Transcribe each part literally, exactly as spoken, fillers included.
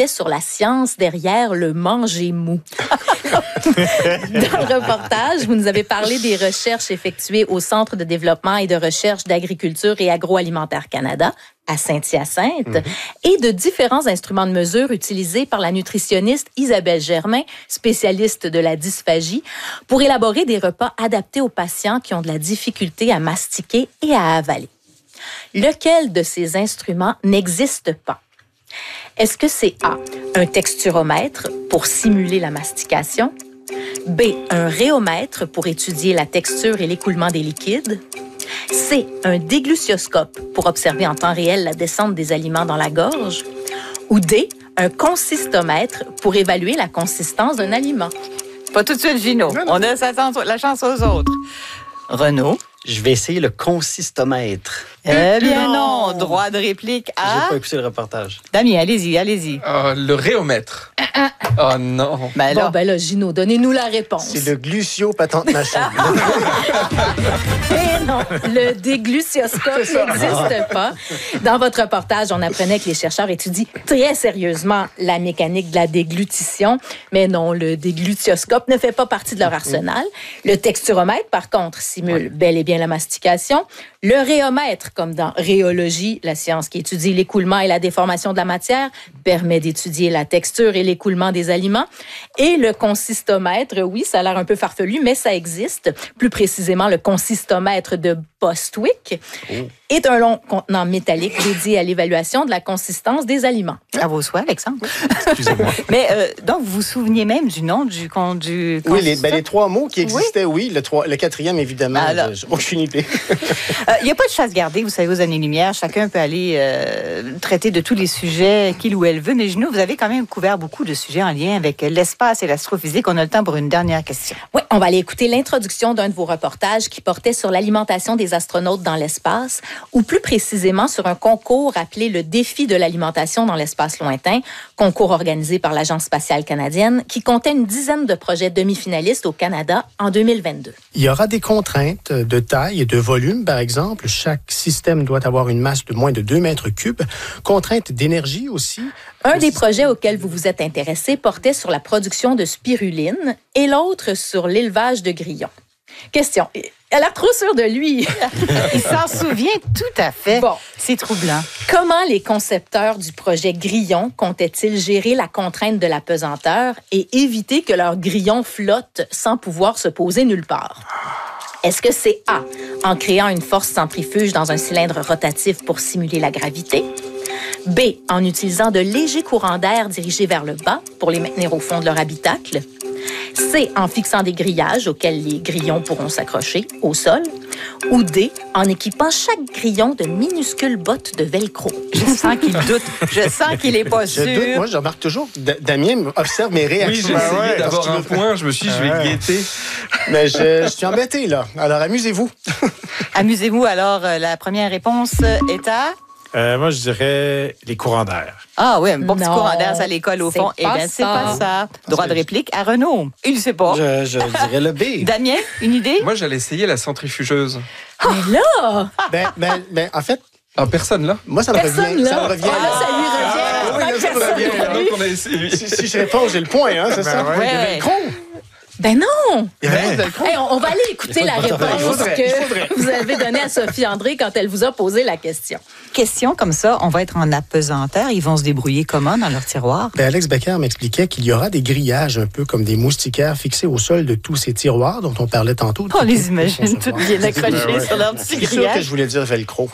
portait sur la science derrière le manger mou. Dans le reportage, vous nous avez parlé des recherches effectuées au Centre de développement et de recherche d'agriculture et agroalimentaire Canada, à Saint-Hyacinthe, mmh. et de différents instruments de mesure utilisés par la nutritionniste Isabelle Germain, spécialiste de la dysphagie, pour élaborer des repas adaptés aux patients qui ont de la difficulté à mastiquer et à avaler. Lequel de ces instruments n'existe pas? Est-ce que c'est A, un texturomètre pour simuler la mastication, B, un rhéomètre pour étudier la texture et l'écoulement des liquides, C, un déglucioscope pour observer en temps réel la descente des aliments dans la gorge, ou D, un consistomètre pour évaluer la consistance d'un aliment? Pas tout de suite, Gino. Non, non. On a la chance aux autres. Renaud? Je vais essayer le consistomètre. Eh bien non, non. Droit de réplique à... J'ai pas écouté le reportage. Damien, allez-y, allez-y. Euh, le rhéomètre. Oh non. Ben bon, ben là, Gino, donnez-nous la réponse. C'est le glucio-patente machin. Eh non, le déglucioscope n'existe pas. Dans votre reportage, on apprenait que les chercheurs étudient très sérieusement la mécanique de la déglutition. Mais non, le déglucioscope ne fait pas partie de leur arsenal. Le texturomètre, par contre, simule bel et bien la mastication. Le rhéomètre, comme dans rhéologie, la science qui étudie l'écoulement et la déformation de la matière, permet d'étudier la texture et l'écoulement des aliments. Et le consistomètre, oui, ça a l'air un peu farfelu, mais ça existe. Plus précisément, le consistomètre de Bostwick oh. est un long contenant métallique dédié à l'évaluation de la consistance des aliments. À vos souhaits, Alexandre. Excusez-moi. Mais euh, donc, vous vous souveniez même du nom du, du Oui, les, ben, les trois mots qui existaient, oui. oui le, trois, le quatrième, évidemment, Alors, j'ai aucune idée. Il n'y euh, a pas de chasse gardée, vous savez, aux années-lumière. Chacun peut aller euh, traiter de tous les sujets qu'il ou elle veut. Mais Gino, vous avez quand même couvert beaucoup de sujets en lien avec l'espace et l'astrophysique. On a le temps pour une dernière question. Oui, on va aller écouter l'introduction d'un de vos reportages qui portait sur l'alimentation des astronautes dans l'espace, ou plus précisément sur un concours appelé le Défi de l'alimentation dans l'espace lointain, concours organisé par l'Agence spatiale canadienne, qui comptait une dizaine de projets demi-finalistes au Canada en deux mille vingt-deux. Il y aura des contraintes de taille et de volume, par exemple. Chaque système doit avoir une masse de moins de deux mètres cubes. Contraintes d'énergie aussi. Un des projets auxquels vous vous êtes intéressé portait sur la production de spiruline et l'autre sur l'élevage de grillons. Question. Elle a l'air trop sûre de lui. Il s'en souvient tout à fait. Bon. C'est troublant. Comment les concepteurs du projet Grillon comptaient-ils gérer la contrainte de la pesanteur et éviter que leur grillon flotte sans pouvoir se poser nulle part? Est-ce que c'est A, en créant une force centrifuge dans un cylindre rotatif pour simuler la gravité? B, en utilisant de légers courants d'air dirigés vers le bas pour les maintenir au fond de leur habitacle? C, en fixant des grillages auxquels les grillons pourront s'accrocher au sol? Ou D, en équipant chaque grillon de minuscules bottes de velcro? Je sens qu'il doute. Je sens qu'il n'est pas sûr. Je doute. Moi, je remarque toujours. D- Damien observe mes réactions. Oui, j'ai essayé ouais, d'avoir un point. Je me suis dit, je vais ah, guetter. Mais je, je suis embêté, là. Alors, amusez-vous. Amusez-vous. Alors, euh, la première réponse est à... Euh, moi, je dirais les courants d'air. Ah oui, un bon petit courant d'air à l'école, au fond. Eh bien, c'est pas ça. Droit de réplique à Renaud. Il ne sait pas. Je, je dirais le B. Damien, une idée? Moi, j'allais essayer la centrifugeuse. Mais là! Ben, ben, ben, en fait... Ah, personne là? Moi, ça me personne revient. Là. Ça me revient. Ah, là, ça lui revient. Ah, oui, là, ça me revient. Alors qu'on a essayé. Si, si je réponds, j'ai le point, hein, c'est ben ça? Ouais. Le velcro. Ben non! Il y a hey, on, on va aller écouter la réponse faudrait, que vous avez donnée à Sophie André quand elle vous a posé la question. Question comme ça, on va être en apesanteur. Ils vont se débrouiller comment dans leur tiroir? Ben Alex Becker m'expliquait qu'il y aura des grillages un peu comme des moustiquaires fixés au sol de tous ces tiroirs dont on parlait tantôt. On les imagine toutes bien accrochées ouais. sur leur petit grillage. C'est sûr que je voulais dire velcro.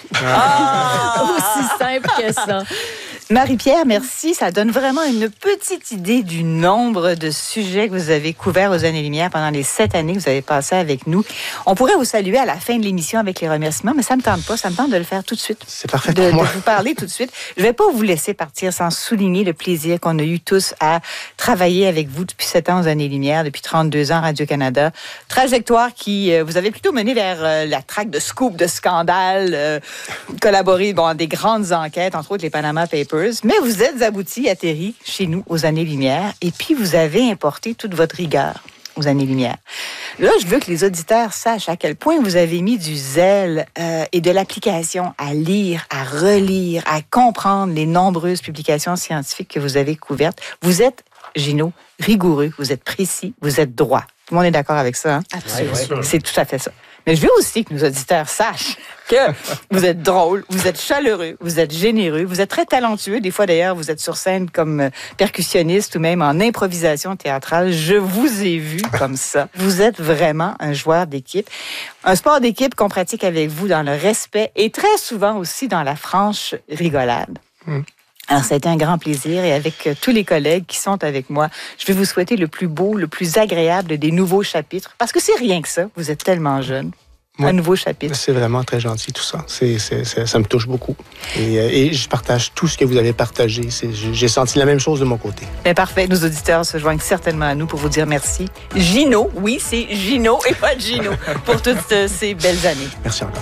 Ah! Aussi simple que ça. Marie-Pierre, merci. Ça donne vraiment une petite idée du nombre de sujets que vous avez couverts aux années-lumière pendant les sept années que vous avez passées avec nous. On pourrait vous saluer à la fin de l'émission avec les remerciements, mais ça ne me tente pas. Ça me tente de le faire tout de suite. C'est parfait de, pour moi. De vous parler tout de suite. Je ne vais pas vous laisser partir sans souligner le plaisir qu'on a eu tous à travailler avec vous depuis sept ans aux années-lumière, depuis trente-deux ans à Radio-Canada. Trajectoire qui euh, vous avez plutôt mené vers euh, la traque de scoop, de scandale, euh, collaboré bon, dans des grandes enquêtes, entre autres les Panama Papers. Mais vous êtes aboutis, atterris chez nous aux années-lumière et puis vous avez importé toute votre rigueur aux années-lumière. Là, je veux que les auditeurs sachent à quel point vous avez mis du zèle euh, et de l'application à lire, à relire, à comprendre les nombreuses publications scientifiques que vous avez couvertes. Vous êtes, Gino, rigoureux, vous êtes précis, vous êtes droit. Tout le monde est d'accord avec ça, hein? Absolument. Ouais, ouais. C'est tout à fait ça. Mais je veux aussi que nos auditeurs sachent que vous êtes drôle, vous êtes chaleureux, vous êtes généreux, vous êtes très talentueux. Des fois, d'ailleurs, vous êtes sur scène comme percussionniste ou même en improvisation théâtrale. Je vous ai vu comme ça. Vous êtes vraiment un joueur d'équipe. Un sport d'équipe qu'on pratique avec vous dans le respect et très souvent aussi dans la franche rigolade. Mmh. Alors, ça a été un grand plaisir et avec euh, tous les collègues qui sont avec moi, je vais vous souhaiter le plus beau, le plus agréable des nouveaux chapitres. Parce que c'est rien que ça, vous êtes tellement jeune. Ouais. Un nouveau chapitre. C'est vraiment très gentil tout ça. C'est, c'est, c'est, ça me touche beaucoup. Et, et je partage tout ce que vous avez partagé. C'est, j'ai senti la même chose de mon côté. Mais parfait. Nos auditeurs se joignent certainement à nous pour vous dire merci. Gino, oui, c'est Gino et pas Gino pour toutes euh, ces belles années. Merci encore.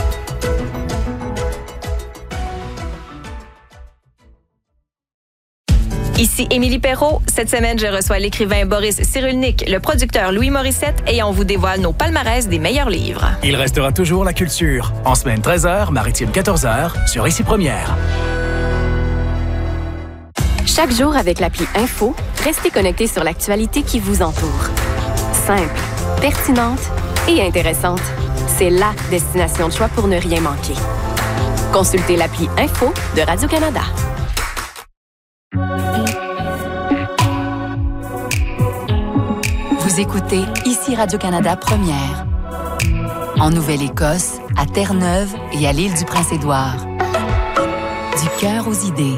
Ici Émilie Perrault. Cette semaine, je reçois l'écrivain Boris Cyrulnik, le producteur Louis Morissette et on vous dévoile nos palmarès des meilleurs livres. Il restera toujours la culture. En semaine treize heures, maritime quatorze heures, sur Ici Première. Chaque jour avec l'appli Info, restez connecté sur l'actualité qui vous entoure. Simple, pertinente et intéressante. C'est la destination de choix pour ne rien manquer. Consultez l'appli Info de Radio-Canada. Vous écoutez Ici Radio-Canada Première. En Nouvelle-Écosse, à Terre-Neuve et à l'île du Prince-Édouard. Du cœur aux idées.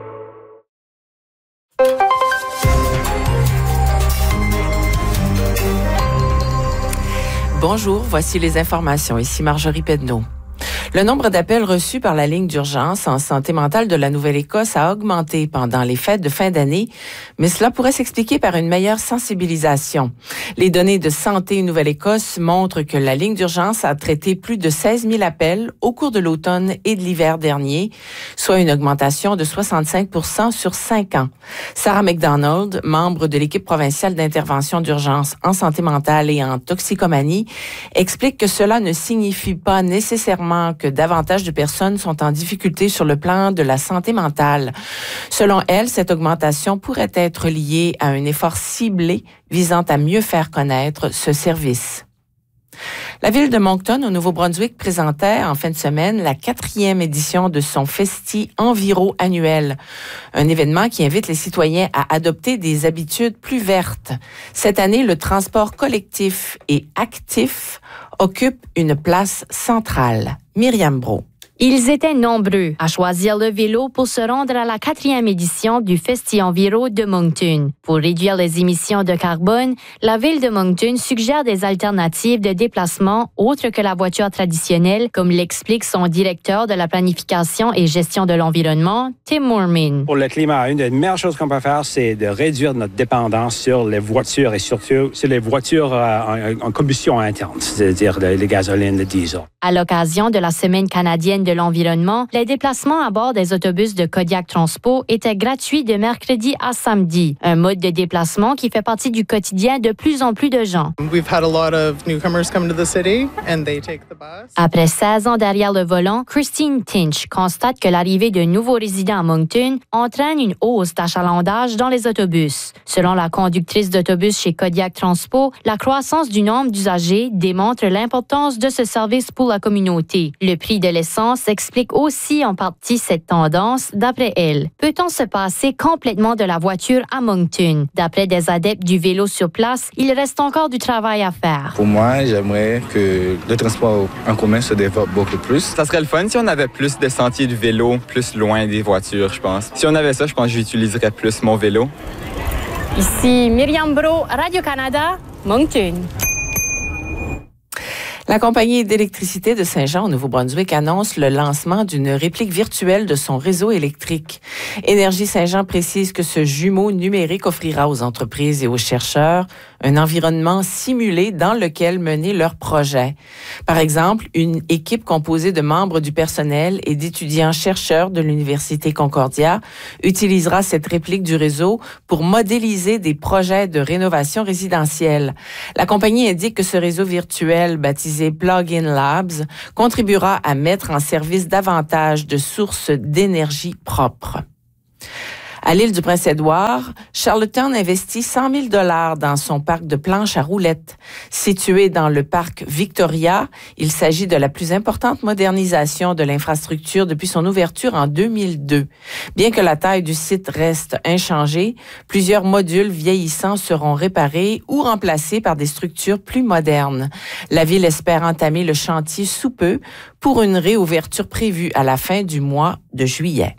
Bonjour, voici les informations. Ici Marjorie Pedneau. Le nombre d'appels reçus par la ligne d'urgence en santé mentale de la Nouvelle-Écosse a augmenté pendant les fêtes de fin d'année, mais cela pourrait s'expliquer par une meilleure sensibilisation. Les données de Santé Nouvelle-Écosse montrent que la ligne d'urgence a traité plus de seize mille appels au cours de l'automne et de l'hiver dernier, soit une augmentation de soixante-cinq pour cent sur cinq ans. Sarah McDonald, membre de l'équipe provinciale d'intervention d'urgence en santé mentale et en toxicomanie, explique que cela ne signifie pas nécessairement que davantage de personnes sont en difficulté sur le plan de la santé mentale. Selon elle, cette augmentation pourrait être liée à un effort ciblé visant à mieux faire connaître ce service. La ville de Moncton, au Nouveau-Brunswick, présentait en fin de semaine la quatrième édition de son Festi Enviro annuel, un événement qui invite les citoyens à adopter des habitudes plus vertes. Cette année, le transport collectif et actif occupe une place centrale. Myriam Brault. Ils étaient nombreux à choisir le vélo pour se rendre à la quatrième édition du Festi Enviro de Moncton. Pour réduire les émissions de carbone, la ville de Moncton suggère des alternatives de déplacement autres que la voiture traditionnelle, comme l'explique son directeur de la planification et gestion de l'environnement, Tim Moorman. Pour le climat, une des meilleures choses qu'on peut faire, c'est de réduire notre dépendance sur les voitures et surtout sur les voitures euh, en, en combustion interne, c'est-à-dire les gasolines, le diesel. À l'occasion de la Semaine canadienne de l'environnement, les déplacements à bord des autobus de Kodiak Transpo étaient gratuits de mercredi à samedi. Un mode de déplacement qui fait partie du quotidien de plus en plus de gens. Après seize ans derrière le volant, Christine Tinch constate que l'arrivée de nouveaux résidents à Moncton entraîne une hausse d'achalandage dans les autobus. Selon la conductrice d'autobus chez Kodiak Transpo, la croissance du nombre d'usagers démontre l'importance de ce service pour la communauté. Le prix de l'essence explique aussi en partie cette tendance, d'après elle. Peut-on se passer complètement de la voiture à Moncton? D'après des adeptes du vélo sur place, il reste encore du travail à faire. Pour moi, j'aimerais que le transport en commun se développe beaucoup plus. Ça serait le fun si on avait plus de sentiers de vélo, plus loin des voitures, je pense. Si on avait ça, je pense que j'utiliserais plus mon vélo. Ici Myriam Brault, Radio-Canada, Moncton. La compagnie d'électricité de Saint-Jean au Nouveau-Brunswick annonce le lancement d'une réplique virtuelle de son réseau électrique. Énergie Saint-Jean précise que ce jumeau numérique offrira aux entreprises et aux chercheurs un environnement simulé dans lequel mener leurs projets. Par exemple, une équipe composée de membres du personnel et d'étudiants-chercheurs de l'Université Concordia utilisera cette réplique du réseau pour modéliser des projets de rénovation résidentielle. La compagnie indique que ce réseau virtuel, baptisé Plug-in Labs, contribuera à mettre en service davantage de sources d'énergie propres. À l'île du Prince-Édouard, Charlottetown investit cent mille dollars dans son parc de planches à roulettes. Situé dans le parc Victoria, il s'agit de la plus importante modernisation de l'infrastructure depuis son ouverture en deux mille deux. Bien que la taille du site reste inchangée, plusieurs modules vieillissants seront réparés ou remplacés par des structures plus modernes. La ville espère entamer le chantier sous peu pour une réouverture prévue à la fin du mois de juillet.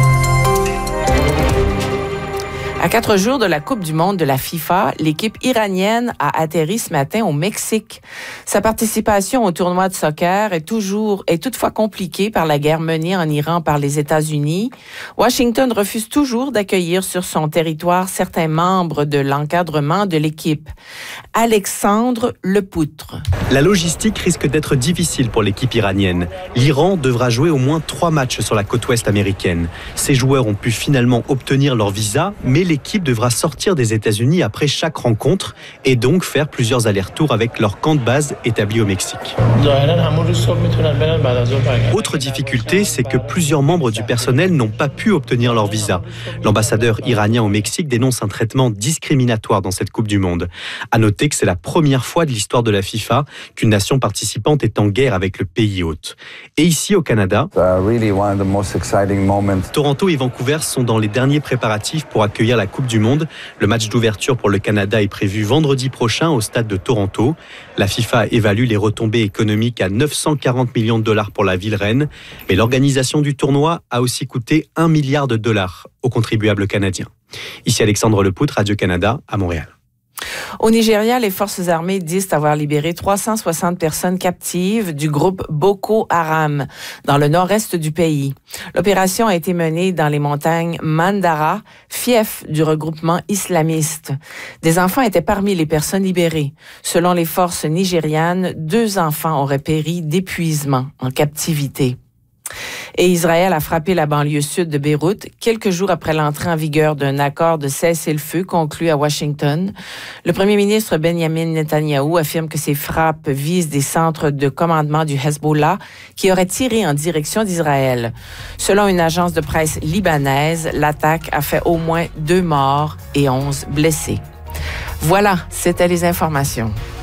À quatre jours de la Coupe du monde de la FIFA, l'équipe iranienne a atterri ce matin au Mexique. Sa participation au tournoi de soccer est toujours est toutefois compliquée par la guerre menée en Iran par les États-Unis. Washington refuse toujours d'accueillir sur son territoire certains membres de l'encadrement de l'équipe. Alexandre Lepoutre. La logistique risque d'être difficile pour l'équipe iranienne. L'Iran devra jouer au moins trois matchs sur la côte ouest américaine. Ses joueurs ont pu finalement obtenir leur visa, mais l'équipe devra sortir des États-Unis après chaque rencontre et donc faire plusieurs allers-retours avec leur camp de base établi au Mexique. Autre difficulté, c'est que plusieurs membres du personnel n'ont pas pu obtenir leur visa. L'ambassadeur iranien au Mexique dénonce un traitement discriminatoire dans cette Coupe du Monde. À noter que c'est la première fois de l'histoire de la FIFA qu'une nation participante est en guerre avec le pays hôte. Et ici au Canada, Toronto et Vancouver sont dans les derniers préparatifs pour accueillir la Coupe du Monde. Le match d'ouverture pour le Canada est prévu vendredi prochain au stade de Toronto. La FIFA évalue les retombées économiques à neuf cent quarante millions de dollars pour la ville reine. Mais l'organisation du tournoi a aussi coûté un milliard de dollars aux contribuables canadiens. Ici Alexandre Lepoutre, Radio-Canada, à Montréal. Au Nigeria, les forces armées disent avoir libéré trois cent soixante personnes captives du groupe Boko Haram dans le nord-est du pays. L'opération a été menée dans les montagnes Mandara, fief du regroupement islamiste. Des enfants étaient parmi les personnes libérées. Selon les forces nigérianes, deux enfants auraient péri d'épuisement en captivité. Et Israël a frappé la banlieue sud de Beyrouth quelques jours après l'entrée en vigueur d'un accord de cessez-le-feu conclu à Washington. Le premier ministre Benjamin Netanyahou affirme que ces frappes visent des centres de commandement du Hezbollah qui auraient tiré en direction d'Israël. Selon une agence de presse libanaise, l'attaque a fait au moins deux morts et onze blessés. Voilà, c'était les informations.